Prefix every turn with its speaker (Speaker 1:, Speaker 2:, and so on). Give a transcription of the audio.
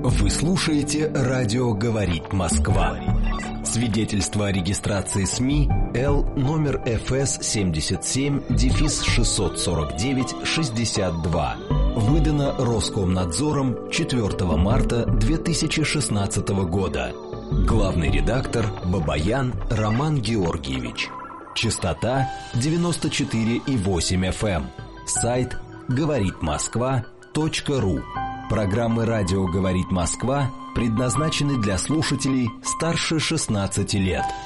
Speaker 1: Вы слушаете «Радио говорит Москва». Свидетельство о регистрации СМИ Л номер ФС 77-649-62. Выдано Роскомнадзором 4 марта 2016 года. Главный редактор Бабаян Роман Георгиевич. Частота 94,8 FM. Сайт говоритмосква.ру. Программы «Радио говорит Москва» предназначены для слушателей старше 16 лет.